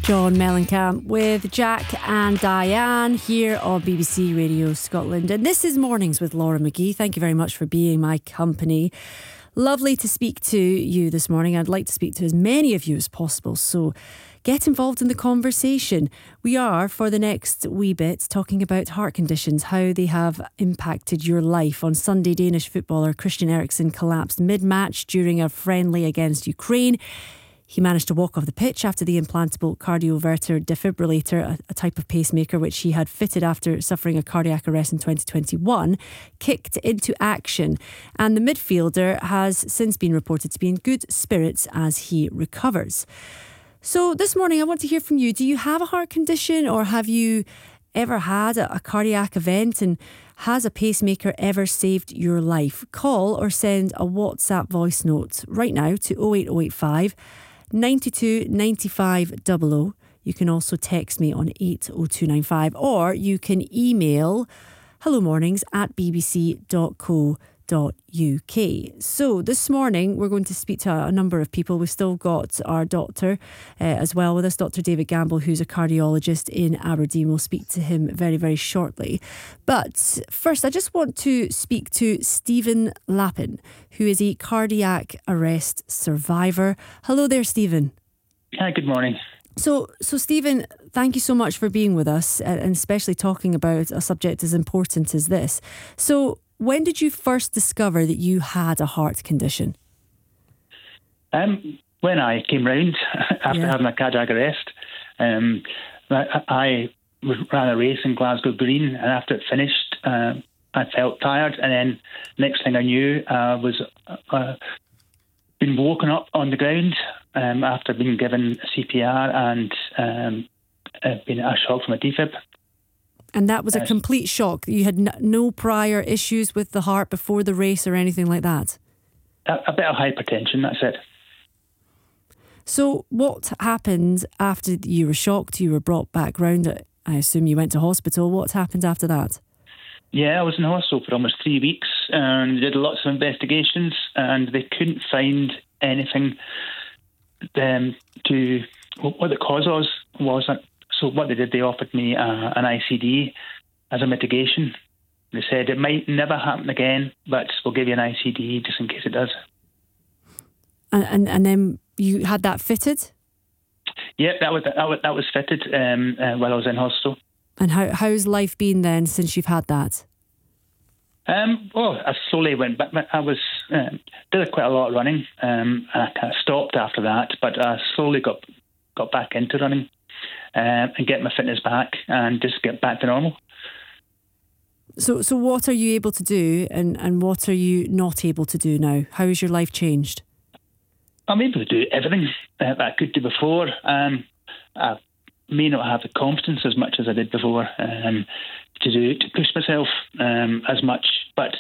John Mellencamp with Jack and Diane here on BBC Radio Scotland. And this is Mornings with Laura McGee. Thank you very much for being my company. Lovely to speak to you this morning. I'd like to speak to as many of you as possible, so get involved in the conversation. We are, for the next wee bit, talking about heart conditions, how they have impacted your life. On Sunday, Danish footballer Christian Eriksen collapsed mid-match during a friendly against Ukraine. He managed to walk off the pitch after the implantable cardioverter defibrillator, a type of pacemaker which he had fitted after suffering a cardiac arrest in 2021, kicked into action. And the midfielder has since been reported to be in good spirits as he recovers. So this morning I want to hear from you. Do you have a heart condition, or have you ever had a cardiac event, and has a pacemaker ever saved your life? Call or send a WhatsApp voice note right now to 08085 92 95 00. You can also text me on 80295, or you can email hellomornings@bbc.co.uk. So this morning we're going to speak to a number of people. We've still got our doctor as well with us, Dr. David Gamble, who's a cardiologist in Aberdeen. We'll speak to him very, very shortly. But first, I just want to speak to Stephen Lappin, who is a cardiac arrest survivor. Hello there, Stephen. Hi, good morning. So Stephen, thank you so much for being with us, and especially talking about a subject as important as this. So when did you first discover that you had a heart condition? When I came round after having a cardiac arrest, I ran a race in Glasgow Green, and after it finished, I felt tired, and then next thing I knew, I was been woken up on the ground after being given CPR and been a shock from a defib. And that was a complete shock. You had no prior issues with the heart before the race or anything like that? A bit of hypertension, that's it. So what happened after you were shocked? You were brought back round. I assume you went to hospital. What happened after that? Yeah, I was in hospital for almost 3 weeks and did lots of investigations, and they couldn't find anything to what the cause was. So what they did, they offered me an ICD as a mitigation. They said it might never happen again, but we'll give you an ICD just in case it does. And then you had that fitted? Yeah, that was fitted while I was in hospital. And how's life been then since you've had that? Well, I slowly went back. I was did quite a lot of running, and I kind of stopped after that. But I slowly got back into running and get my fitness back and just get back to normal. So what are you able to do, and what are you not able to do now? How has your life changed? I'm able to do everything that I could do before. I may not have the confidence as much as I did before to push myself as much, but